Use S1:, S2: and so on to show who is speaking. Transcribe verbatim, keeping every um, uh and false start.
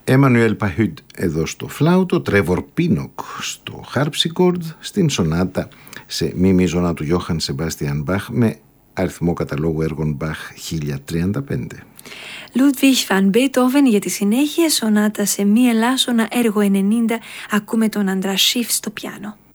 S1: Εμμανουέλ Παχούντ εδώ στο φλάουτο, Τρέβορ Πίνοκ στο χάρψικορντ, στην σονάτα σε μη μείζωνα του Γιώχαν Σεμπάστιαν Μπαχ με αριθμό καταλόγου έργων Μπαχ χίλια τριάντα πέντε.
S2: Λούντβιχ Βαν Μπέιτοβεν για τη συνέχεια, σονάτα σε μη ελάσσονα έργο ενενήντα, ακούμε τον Αντράς Σιφ στο πιάνο.